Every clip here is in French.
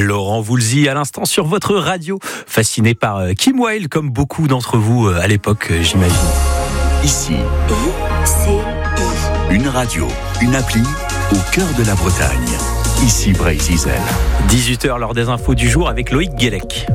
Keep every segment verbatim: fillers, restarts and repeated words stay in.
Laurent Voulzy à l'instant sur votre radio, fasciné par Kim Wilde comme beaucoup d'entre vous à l'époque, j'imagine. Ici, I C I. Une radio, une appli au cœur de la Bretagne. Ici Brésil. dix-huit heures, l'heure des infos du jour avec Loïc Guélec.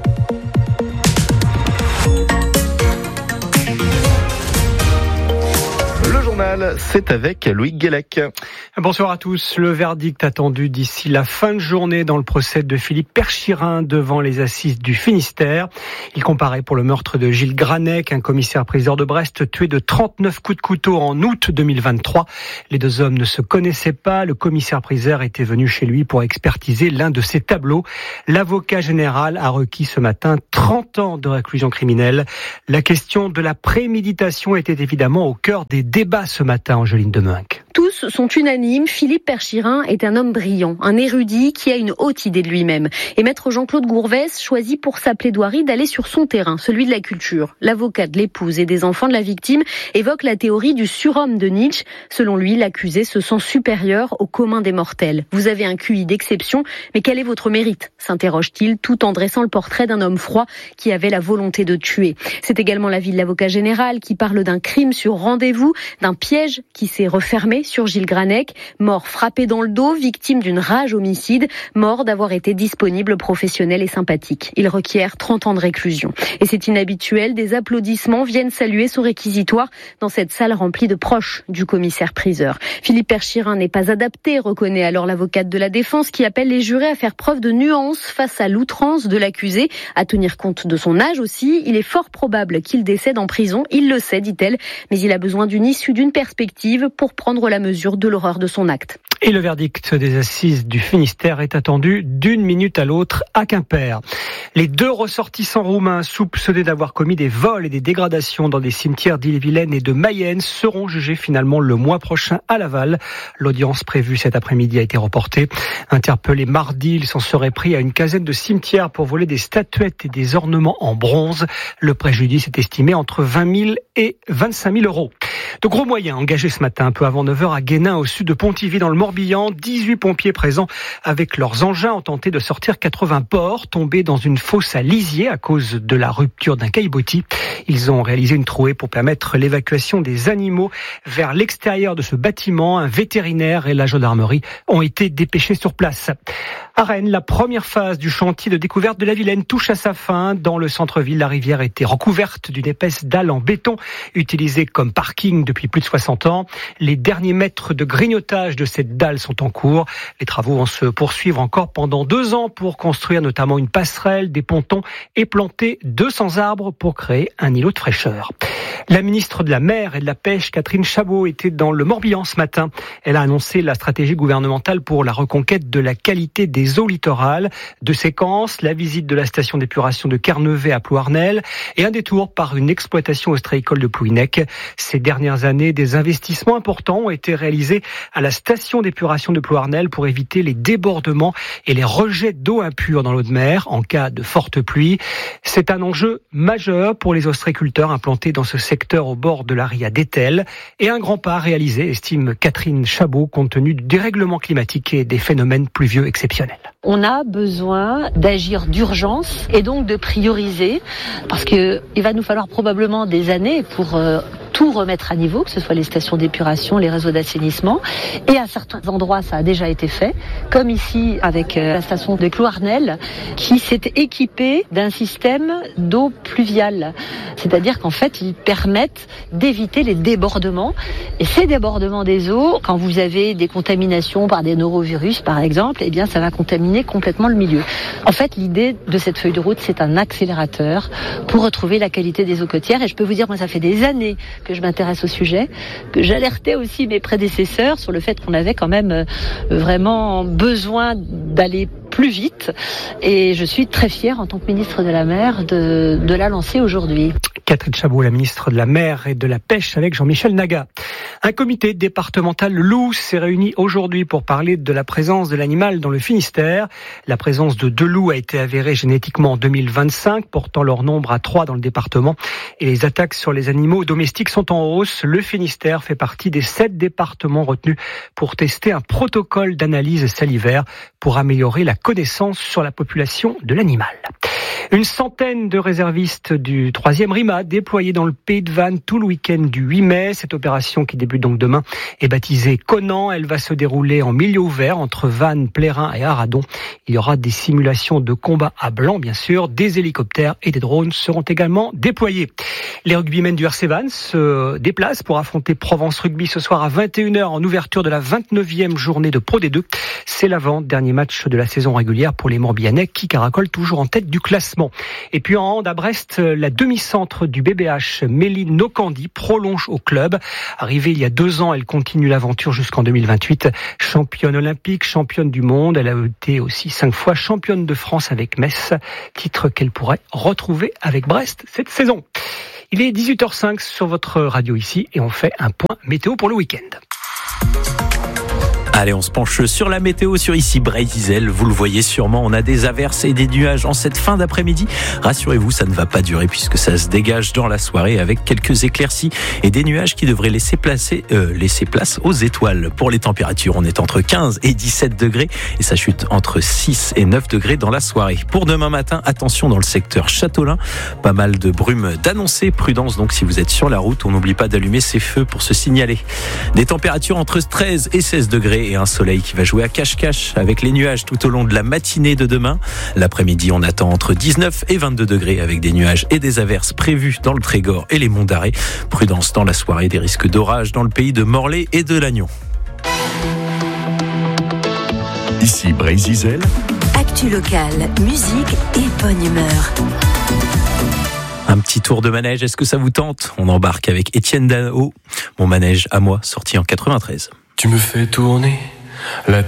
C'est avec Loïc Guélec. Bonsoir à tous. Le verdict attendu d'ici la fin de journée dans le procès de Philippe Perchirin devant les assises du Finistère. Il comparaît pour le meurtre de Gilles Granec, un commissaire-priseur de Brest tué de trente-neuf coups de couteau en août deux mille vingt-trois. Les deux hommes ne se connaissaient pas. Le commissaire-priseur était venu chez lui pour expertiser l'un de ses tableaux. L'avocat général a requis ce matin trente ans de réclusion criminelle. La question de la préméditation était évidemment au cœur des débats ce matin, Angeline Demeunck. Tous sont unanimes, Philippe Perchirin est un homme brillant, un érudit qui a une haute idée de lui-même. Et maître Jean-Claude Gourvès choisit pour sa plaidoirie d'aller sur son terrain, celui de la culture. L'avocat de l'épouse et des enfants de la victime évoque la théorie du surhomme de Nietzsche. Selon lui, l'accusé se sent supérieur au commun des mortels. Vous avez un Q I d'exception, mais quel est votre mérite ? S'interroge-t-il tout en dressant le portrait d'un homme froid qui avait la volonté de tuer. C'est également l'avis de l'avocat général qui parle d'un crime sur rendez-vous, d'un piège qui s'est refermé sur Gilles Granec, mort frappé dans le dos, victime d'une rage homicide, mort d'avoir été disponible, professionnel et sympathique. Il requiert trente ans de réclusion. Et c'est inhabituel, des applaudissements viennent saluer son réquisitoire dans cette salle remplie de proches du commissaire-priseur. Philippe Perchirin n'est pas adapté, reconnaît alors l'avocate de la défense qui appelle les jurés à faire preuve de nuance face à l'outrance de l'accusé, à tenir compte de son âge aussi. Il est fort probable qu'il décède en prison, il le sait, dit-elle, mais il a besoin d'une issue, d'une perspective pour prendre la mesure de l'horreur de son acte. Et le verdict des assises du Finistère est attendu d'une minute à l'autre à Quimper. Les deux ressortissants roumains soupçonnés d'avoir commis des vols et des dégradations dans des cimetières d'Ille-et-Vilaine et de Mayenne seront jugés finalement le mois prochain à Laval. L'audience prévue cet après-midi a été reportée. Interpellés mardi, ils s'en seraient pris à une quinzaine de cimetières pour voler des statuettes et des ornements en bronze. Le préjudice est estimé entre vingt mille et vingt-cinq mille euros. De gros moyens engagés ce matin, un peu avant neuf heures à Guénin, au sud de Pontivy, dans le Morbihan. dix-huit pompiers présents avec leurs engins ont tenté de sortir quatre-vingts porcs tombés dans une fosse à lisier à cause de la rupture d'un caillebotis. Ils ont réalisé une trouée pour permettre l'évacuation des animaux vers l'extérieur de ce bâtiment. Un vétérinaire et la gendarmerie ont été dépêchés sur place. À Rennes, la première phase du chantier de découverte de la Vilaine touche à sa fin. Dans le centre-ville, la rivière était recouverte d'une épaisse dalle en béton utilisée comme parking depuis plus de soixante ans. Les derniers mètres de grignotage de cette dalle sont en cours. Les travaux vont se poursuivre encore pendant deux ans pour construire notamment une passerelle, des pontons et planter deux cents arbres pour créer un îlot de fraîcheur. La ministre de la Mer et de la Pêche, Catherine Chabot, était dans le Morbihan ce matin. Elle a annoncé la stratégie gouvernementale pour la reconquête de la qualité des eaux littorales. Deux séquences, la visite de la station d'épuration de Kernevet à Plouarnel et un détour par une exploitation ostréicole de Plouhinec. Ces dernières années, des investissements importants ont été réalisés à la station d'épuration de Plouarnel pour éviter les débordements et les rejets d'eau impure dans l'eau de mer en cas de forte pluie. C'est un enjeu majeur pour les ostréiculteurs implantés dans ce secteur au bord de la ria d'Etel et un grand pas réalisé, estime Catherine Chabot, compte tenu du dérèglement climatique et des phénomènes pluvieux exceptionnels. On a besoin d'agir d'urgence et donc de prioriser parce que il va nous falloir probablement des années pour euh, tout remettre à niveau, que ce soit les stations d'épuration, les réseaux d'assainissement. Et à certains endroits, ça a déjà été fait, comme ici avec la station de Plouarnel, qui s'est équipée d'un système d'eau pluviale. C'est-à-dire qu'en fait, ils permettent d'éviter les débordements. Et ces débordements des eaux, quand vous avez des contaminations par des norovirus, par exemple, eh bien, ça va contaminer complètement le milieu. En fait, l'idée de cette feuille de route, c'est un accélérateur pour retrouver la qualité des eaux côtières. Et je peux vous dire, moi, ça fait des années que je m'intéresse au sujet, que j'alertais aussi mes prédécesseurs sur le fait qu'on avait quand même vraiment besoin d'aller plus vite. Et je suis très fière, en tant que ministre de la Mer, de, de la lancer aujourd'hui. Catherine Chabot, la ministre de la Mer et de la Pêche, avec Jean-Michel Naga. Un comité départemental loup s'est réuni aujourd'hui pour parler de la présence de l'animal dans le Finistère. La présence de deux loups a été avérée génétiquement en deux mille vingt-cinq, portant leur nombre à trois dans le département. Et les attaques sur les animaux domestiques sont en hausse. Le Finistère fait partie des sept départements retenus pour tester un protocole d'analyse salivaire pour améliorer la connaissance sur la population de l'animal. Une centaine de réservistes du troisième RIMA déployés dans le Pays de Vannes tout le week-end du huit mai. Cette opération qui débute donc demain est baptisée Conan. Elle va se dérouler en milieu ouvert entre Vannes, Plérin et Arradon. Il y aura des simulations de combat à blanc, bien sûr. Des hélicoptères et des drones seront également déployés. Les rugbymen du R C Vannes se déplacent pour affronter Provence Rugby ce soir à vingt et une heures en ouverture de la vingt-neuvième journée de Pro D deux. C'est l'avant-dernier match de la saison régulière pour les Morbihanais qui caracolent toujours en tête du classement. Et puis en hand à Brest, la demi-centre du B B H, Méline Nokandi, prolonge au club. Arrivée il y a deux ans, elle continue l'aventure jusqu'en deux mille vingt-huit. Championne olympique, championne du monde, elle a été aussi cinq fois championne de France avec Metz, titre qu'elle pourrait retrouver avec Brest cette saison. Il est dix-huit heures cinq sur votre radio ici et on fait un point météo pour le week-end. Allez, on se penche sur la météo sur ici Brésil. Vous le voyez sûrement, on a des averses et des nuages en cette fin d'après-midi. Rassurez-vous, ça ne va pas durer puisque ça se dégage dans la soirée avec quelques éclaircies et des nuages qui devraient laisser, placer, euh, laisser place aux étoiles. Pour les températures, on est entre quinze et dix-sept degrés et ça chute entre six et neuf degrés dans la soirée. Pour demain matin, attention dans le secteur Châteaulin. Pas mal de brume d'annoncer. Prudence donc si vous êtes sur la route. On n'oublie pas d'allumer ses feux pour se signaler. Des températures entre treize et seize degrés. Et un soleil qui va jouer à cache-cache avec les nuages tout au long de la matinée de demain. L'après-midi, on attend entre dix-neuf et vingt-deux degrés avec des nuages et des averses prévues dans le Trégor et les monts d'Arrée. Prudence dans la soirée, des risques d'orage dans le pays de Morlaix et de Lannion. Ici Brésil. Actu locale, musique et bonne humeur. Un petit tour de manège, est-ce que ça vous tente ? On embarque avec Étienne Dao, Mon manège à moi, sorti en quatre-vingt-treize. Tu me fais tourner la